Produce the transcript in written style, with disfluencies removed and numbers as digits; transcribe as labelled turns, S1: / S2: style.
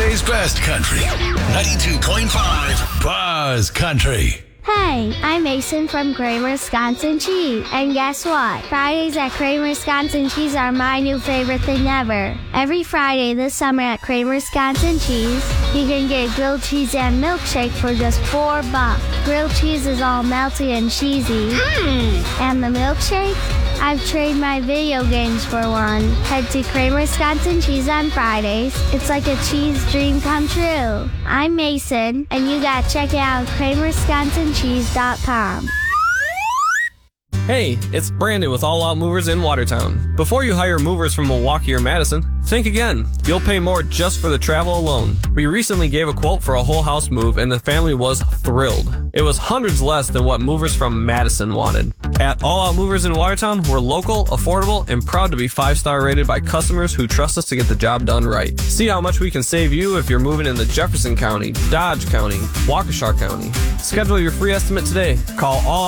S1: Saturday's best country. 92.5 Buzz Country.
S2: Hey, I'm Mason from Kramer Wisconsin Cheese. And guess what? Fridays at Kramer Wisconsin Cheese are my new favorite thing ever. Every Friday this summer at Kramer Wisconsin Cheese, you can get grilled cheese and milkshake for just $4. Grilled cheese is all melty and cheesy. And the milkshake? I've traded my video games for one. Head to Kramer Wisconsin Cheese on Fridays. It's like a cheese dream come true. I'm Mason, and you gotta check it out at KramerWisconsinCheese.com.
S3: Hey, it's Brandon with All Out Movers in Watertown. Before you hire movers from Milwaukee or Madison, think again. You'll pay more just for the travel alone. We recently gave a quote for a whole house move and the family was thrilled. It was hundreds less than what movers from Madison wanted. At All Out Movers in Watertown, we're local, affordable, and proud to be 5-star rated by customers who trust us to get the job done right. See how much we can save you if you're moving into Jefferson County, Dodge County, Waukesha County. Schedule your free estimate today. Call All